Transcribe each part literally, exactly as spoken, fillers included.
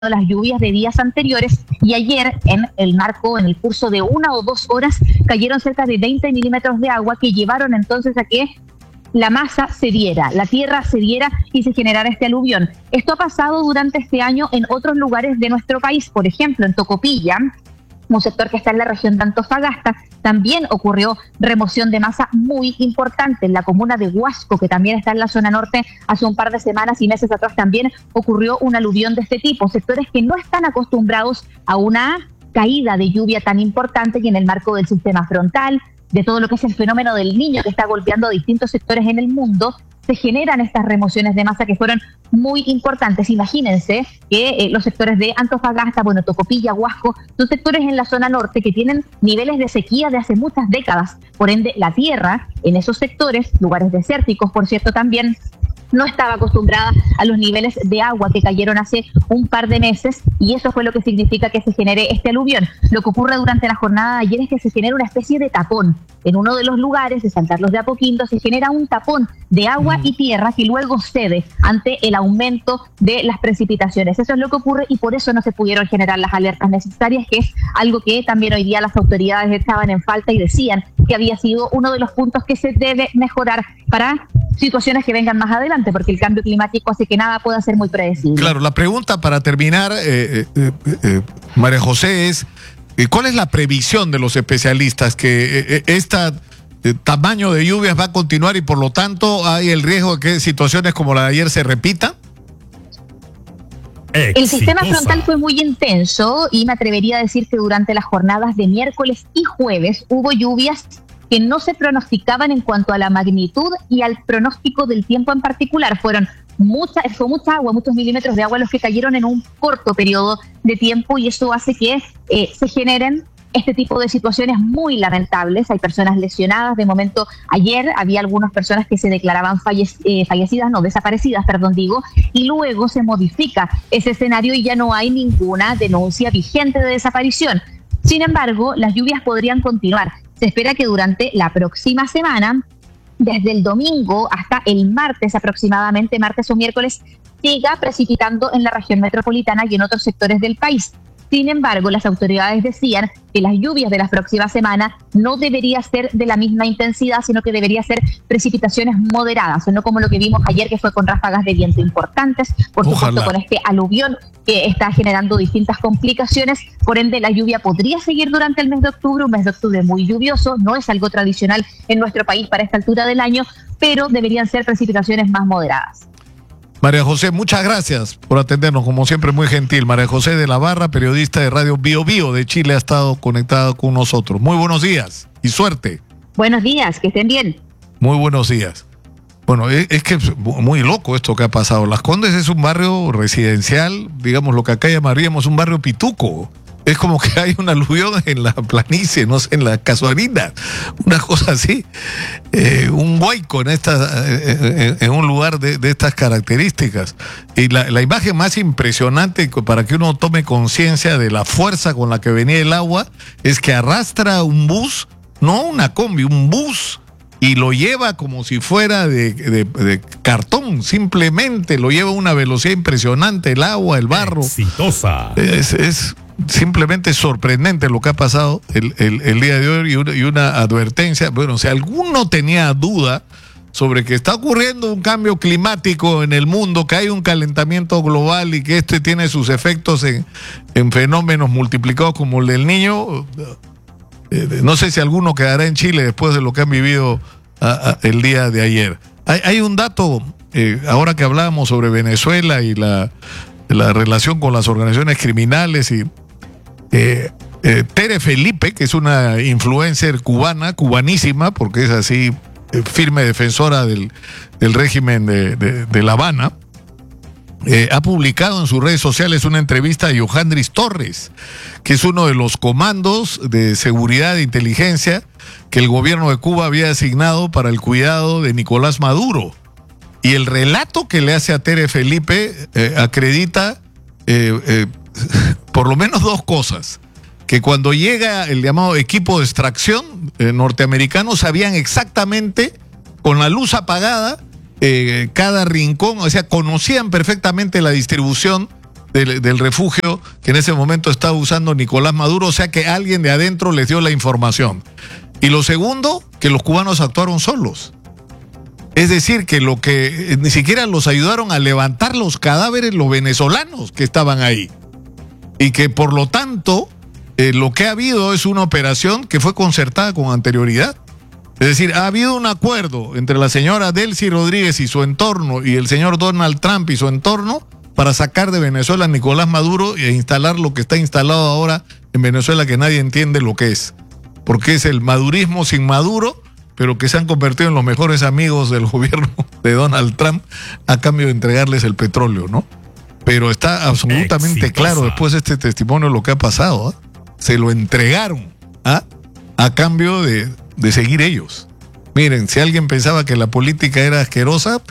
las lluvias de días anteriores, y ayer en el marco, en el curso de una o dos horas, cayeron cerca de veinte milímetros de agua que llevaron entonces a que la masa cediera, la tierra cediera y se generara este aluvión. Esto ha pasado durante este año en otros lugares de nuestro país, por ejemplo en Tocopilla, un sector que está en la región de Antofagasta, también ocurrió remoción de masa muy importante. En la comuna de Huasco, que también está en la zona norte, hace un par de semanas y meses atrás también ocurrió un aluvión de este tipo. Sectores que no están acostumbrados a una caída de lluvia tan importante, y en el marco del sistema frontal, de todo lo que es el fenómeno del Niño que está golpeando a distintos sectores en el mundo, se generan estas remociones de masa que fueron muy importantes. Imagínense que eh, los sectores de Antofagasta, bueno, Tocopilla, Huasco, son sectores en la zona norte que tienen niveles de sequía de hace muchas décadas. Por ende, la tierra en esos sectores, lugares desérticos, por cierto, también no estaba acostumbrada a los niveles de agua que cayeron hace un par de meses, y eso fue lo que significa que se genere este aluvión. Lo que ocurre durante la jornada de ayer es que se genera una especie de tapón. En uno de los lugares de San Carlos de Apoquindo se genera un tapón de agua y tierra que luego cede ante el aumento de las precipitaciones. Eso es lo que ocurre, y por eso no se pudieron generar las alertas necesarias, que es algo que también hoy día las autoridades estaban en falta y decían que había sido uno de los puntos que se debe mejorar para situaciones que vengan más adelante, porque el cambio climático hace que nada pueda ser muy predecible. Claro, la pregunta para terminar, eh, eh, eh, María José, es ¿cuál es la previsión de los especialistas? ¿Que eh, este eh, tamaño de lluvias va a continuar y por lo tanto hay el riesgo de que situaciones como la de ayer se repitan? Exitosa. El sistema frontal fue muy intenso, y me atrevería a decir que durante las jornadas de miércoles y jueves hubo lluvias que no se pronosticaban en cuanto a la magnitud y al pronóstico del tiempo en particular. Fueron mucha, fue mucha agua, muchos milímetros de agua los que cayeron en un corto periodo de tiempo, y eso hace que eh, se generen este tipo de situaciones muy lamentables. Hay personas lesionadas. De momento, ayer había algunas personas que se declaraban falle- eh, fallecidas, no, desaparecidas, perdón, digo, y luego se modifica ese escenario y ya no hay ninguna denuncia vigente de desaparición. Sin embargo, las lluvias podrían continuar. Se espera que durante la próxima semana, desde el domingo hasta el martes aproximadamente, martes o miércoles, siga precipitando en la región metropolitana y en otros sectores del país. Sin embargo, las autoridades decían que las lluvias de la próxima semana no debería ser de la misma intensidad, sino que debería ser precipitaciones moderadas, no como lo que vimos ayer, que fue con ráfagas de viento importantes, por Ojalá. supuesto con este aluvión que está generando distintas complicaciones. Por ende, la lluvia podría seguir durante el mes de octubre, un mes de octubre muy lluvioso, no es algo tradicional en nuestro país para esta altura del año, pero deberían ser precipitaciones más moderadas. María José, muchas gracias por atendernos, como siempre muy gentil. María José de la Barra, periodista de Radio Bio Bio de Chile, ha estado conectada con nosotros. Muy buenos días y suerte. Buenos días, que estén bien. Muy buenos días. Bueno, es, es que es muy loco esto que ha pasado. Las Condes es un barrio residencial, digamos lo que acá llamaríamos un barrio pituco. Es como que hay un aluvión en la planicie, no sé, en la casuarina, una cosa así. Eh, un huaico en, esta, eh, en un lugar de, de estas características. Y la, la imagen más impresionante para que uno tome conciencia de la fuerza con la que venía el agua es que arrastra un bus, no una combi, un bus, y lo lleva como si fuera de, de, de cartón. Simplemente lo lleva a una velocidad impresionante, el agua, el barro. Exitosa. Es... es simplemente sorprendente lo que ha pasado el, el, el día de hoy, y una, y una advertencia. Bueno, si alguno tenía duda sobre que está ocurriendo un cambio climático en el mundo, que hay un calentamiento global y que este tiene sus efectos en, en fenómenos multiplicados como el del Niño, eh, no sé si alguno quedará en Chile después de lo que han vivido a, a, el día de ayer. Hay, hay un dato, eh, ahora que hablábamos sobre Venezuela y la, la relación con las organizaciones criminales, y Eh, eh, Tere Felipe, que es una influencer cubana, cubanísima, porque es así, eh, firme defensora del, del régimen de, de, de La Habana, eh, ha publicado en sus redes sociales una entrevista a Yohandris Torres, que es uno de los comandos de seguridad e inteligencia que el gobierno de Cuba había asignado para el cuidado de Nicolás Maduro. Y el relato que le hace a Tere Felipe eh, acredita eh, eh, por lo menos dos cosas: que cuando llega el llamado equipo de extracción eh, norteamericano, sabían exactamente, con la luz apagada, eh, cada rincón, o sea, conocían perfectamente la distribución del, del refugio que en ese momento estaba usando Nicolás Maduro, o sea que alguien de adentro les dio la información. Y lo segundo, que los cubanos actuaron solos. Es decir, que lo que ni siquiera los ayudaron a levantar los cadáveres los venezolanos que estaban ahí. Y que por lo tanto, eh, lo que ha habido es una operación que fue concertada con anterioridad. Es decir, ha habido un acuerdo entre la señora Delcy Rodríguez y su entorno y el señor Donald Trump y su entorno para sacar de Venezuela a Nicolás Maduro e instalar lo que está instalado ahora en Venezuela, que nadie entiende lo que es. Porque es el madurismo sin Maduro, pero que se han convertido en los mejores amigos del gobierno de Donald Trump a cambio de entregarles el petróleo, ¿no? Pero está absolutamente Exitosa. claro después de este testimonio lo que ha pasado, ¿eh? Se lo entregaron, ¿ah? a cambio de, de seguir ellos. Miren, si alguien pensaba que la política era asquerosa,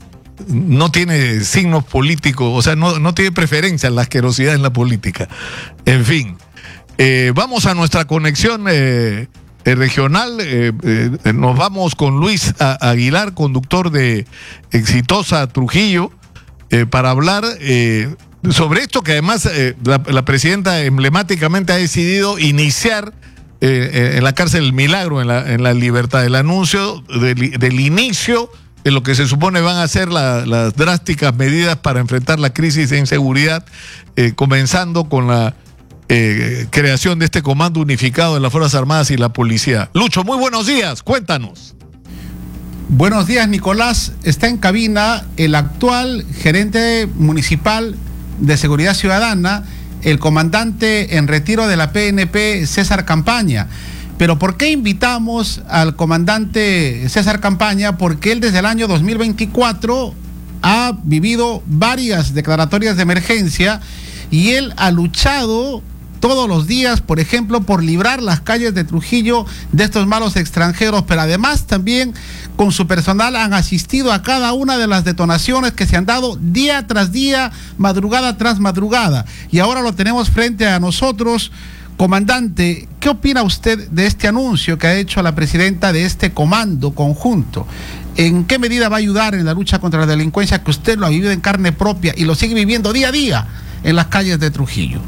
no tiene signos políticos, o sea, no, no tiene preferencia la asquerosidad en la política. En fin, eh, vamos a nuestra conexión eh, eh, regional. Eh, eh, nos vamos con Luis Aguilar, conductor de Exitosa Trujillo, eh, para hablar eh, sobre esto que además eh, la, la presidenta emblemáticamente ha decidido iniciar eh, en la cárcel El Milagro, en la, en la Libertad, el anuncio del, del inicio de lo que se supone van a ser la, las drásticas medidas para enfrentar la crisis de inseguridad, eh, comenzando con la eh, creación de este comando unificado de las Fuerzas Armadas y la policía. Lucho, muy buenos días, cuéntanos. Buenos días, Nicolás. Está en cabina el actual gerente municipal de Seguridad Ciudadana, el comandante en retiro de la P N P, César Campaña. Pero ¿por qué invitamos al comandante César Campaña? Porque él desde el año dos mil veinticuatro ha vivido varias declaratorias de emergencia y él ha luchado todos los días, por ejemplo, por librar las calles de Trujillo de estos malos extranjeros, pero además también con su personal han asistido a cada una de las detonaciones que se han dado día tras día, madrugada tras madrugada. Y ahora lo tenemos frente a nosotros. Comandante, ¿qué opina usted de este anuncio que ha hecho la presidenta de este comando conjunto? ¿En qué medida va a ayudar en la lucha contra la delincuencia que usted lo ha vivido en carne propia y lo sigue viviendo día a día en las calles de Trujillo?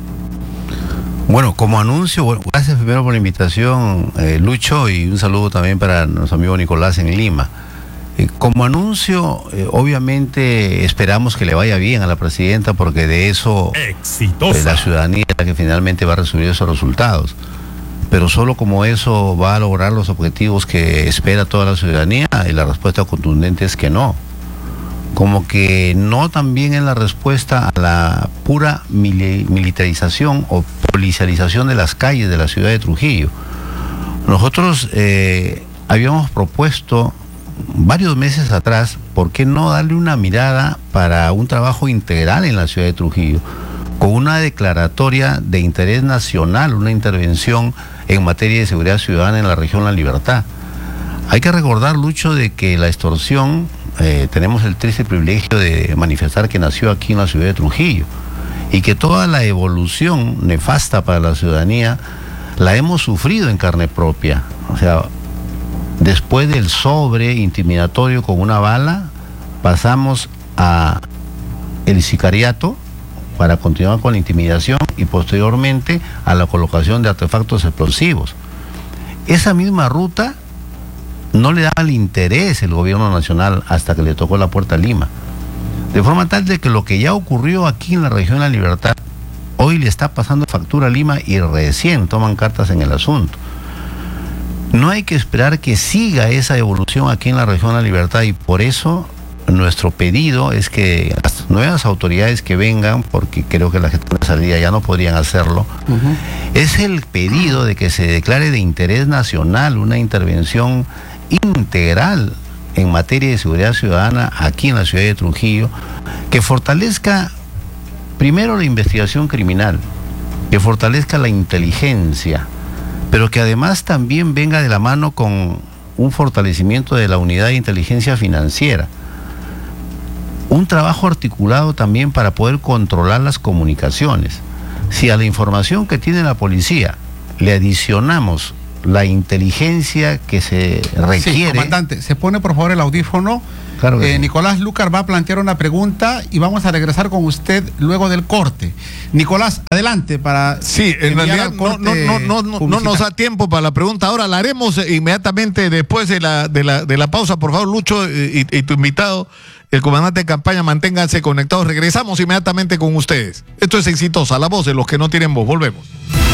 Bueno, como anuncio, bueno, gracias primero por la invitación, eh, Lucho, y un saludo también para nuestro amigo Nicolás en Lima. Eh, como anuncio, eh, obviamente esperamos que le vaya bien a la presidenta, porque de eso eh, la ciudadanía es la que finalmente va a recibir esos resultados. Pero solo como eso va a lograr los objetivos que espera toda la ciudadanía, y la respuesta contundente es que no. Como que no también en la respuesta a la pura militarización o policialización de las calles de la ciudad de Trujillo. Nosotros eh, habíamos propuesto varios meses atrás, ¿por qué no darle una mirada para un trabajo integral en la ciudad de Trujillo? Con una declaratoria de interés nacional, una intervención en materia de seguridad ciudadana en la región La Libertad. Hay que recordar, Lucho, de que la extorsión, eh, tenemos el triste privilegio de manifestar que nació aquí en la ciudad de Trujillo, y que toda la evolución nefasta para la ciudadanía la hemos sufrido en carne propia. O sea, después del sobre intimidatorio con una bala, pasamos a el sicariato para continuar con la intimidación y posteriormente a la colocación de artefactos explosivos. Esa misma ruta no le daba el interés el gobierno nacional hasta que le tocó la puerta a Lima. De forma tal de que lo que ya ocurrió aquí en la región La Libertad, hoy le está pasando factura a Lima y recién toman cartas en el asunto. No hay que esperar que siga esa evolución aquí en la región La Libertad, y por eso nuestro pedido es que las nuevas autoridades que vengan, porque creo que las que están de salida ya no podrían hacerlo, uh-huh. es el pedido de que se declare de interés nacional una intervención integral en materia de seguridad ciudadana aquí en la ciudad de Trujillo, que fortalezca primero la investigación criminal, que fortalezca la inteligencia, pero que además también venga de la mano con un fortalecimiento de la unidad de inteligencia financiera. Un trabajo articulado también para poder controlar las comunicaciones. Si a la información que tiene la policía le adicionamos la inteligencia que se requiere. Sí, comandante, se pone por favor el audífono. Claro que eh, sí. Nicolás Lucar va a plantear una pregunta y vamos a regresar con usted luego del corte. Nicolás, adelante para... Sí, en enviar realidad al no, corte no, no, no, no, no nos publicitario. da tiempo para la pregunta. Ahora la haremos inmediatamente después de la, de la, de la pausa. Por favor, Lucho y, y tu invitado, el comandante de campaña, manténganse conectados. Regresamos inmediatamente con ustedes. Esto es Exitosa, la voz de los que no tienen voz. Volvemos.